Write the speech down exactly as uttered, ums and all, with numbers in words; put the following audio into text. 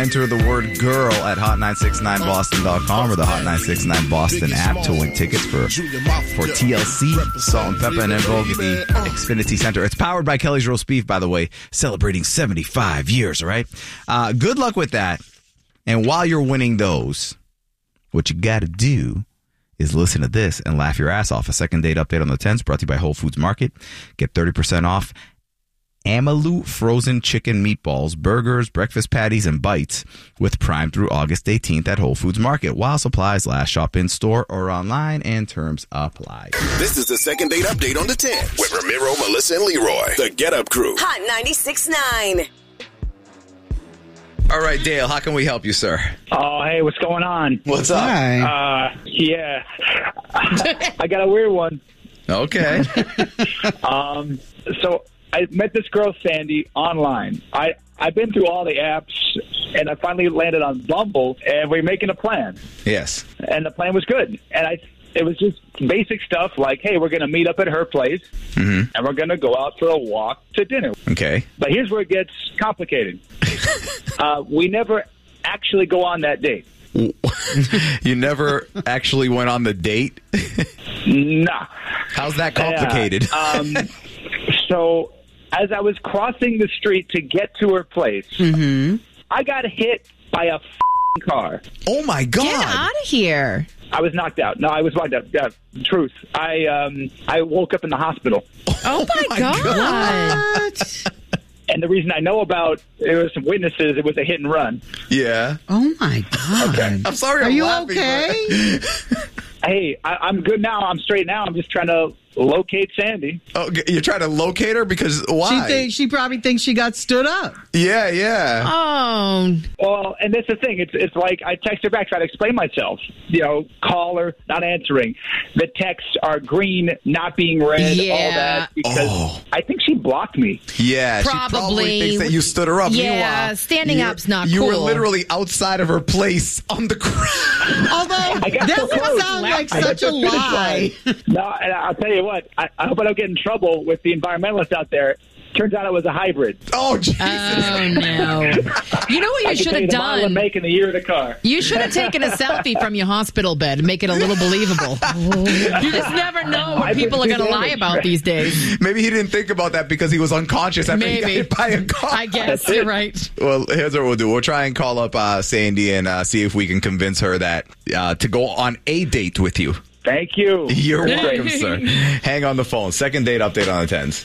Enter the word girl at hot nine six nine boston dot com or the Hot nine six nine Boston app to win tickets for, for T L C, Salt and Pepper, and En Vogue at the Xfinity Center. It's powered by Kelly's Roast Beef, by the way, celebrating seventy-five years, all right? Uh, good luck with that. And while you're winning those, what you got to do is listen to this and laugh your ass off. A second date update on the tens brought to you by Whole Foods Market. Get thirty percent off Amalu frozen chicken meatballs, burgers, breakfast patties, and bites with Prime through August eighteenth at Whole Foods Market. While supplies last, shop in store or online, and terms apply. This is the second date update on the ten with Ramiro, Melissa, and Leroy. The Get Up Crew. Hot ninety-six point nine. All right, Dale, how can we help you, sir? Oh, hey, what's going on? What's up? Hi. Uh, yeah. I got a weird one. Okay. Um, so I met this girl, Sandy, online. I, I've been through all the apps, and I finally landed on Bumble, and we're making a plan. Yes. And the plan was good. And I, it was just basic stuff like, hey, we're going to meet up at her place, Mm-hmm. and we're going to go out for a walk to dinner. Okay. But here's where it gets complicated. uh, we never actually go on that date. You never actually went on the date? Nah. How's that complicated? Yeah. Um, so as I was crossing the street to get to her place, Mm-hmm. I got hit by a f***ing car. Oh, my God. Get out of here. I was knocked out. No, I was knocked out. Yeah, truth. I um, I woke up in the hospital. Oh, my, my God. God. What? And the reason I know about it was some witnesses. It was a hit and run. Yeah. Oh, my God. I'm sorry Are I'm you laughing, okay? but- Hey, I, I'm good now. I'm straight now. I'm just trying to locate Sandy. Oh, you're trying to locate her? Because why? She think, she probably thinks she got stood up. Yeah, yeah. Oh. Well, and that's the thing. It's it's like I text her back, try to explain myself. You know, call her, not answering. The texts are green, not being read, all Yeah. that. Because Oh. I think she blocked me. Yeah, she Probably. probably thinks that you stood her up. Yeah, Meanwhile, standing you're- up's not You were cool. literally outside of her place on the ground. Although, I got that so would close. sound like I got such to a the finish lie. line. No, and I'll tell you what. I, I hope I don't get in trouble with the environmentalists out there. Turns out it was a hybrid. Oh, Jesus. Oh, no. You know what I you can should tell have you the model and done? make and the year of the car. You should have taken a selfie from your hospital bed and make it a little believable. You just never know what I've been people are going to through lie damage, about right? these days. Maybe he didn't think about that because he was unconscious after he got Maybe. hit by a car. I guess That's you're it. right. Well, here's what we'll do. We'll try and call up uh, Sandy and uh, see if we can convince her that uh, to go on a date with you. Thank you. You're That's welcome, great. sir. Hang on the phone. Second date update on the tens.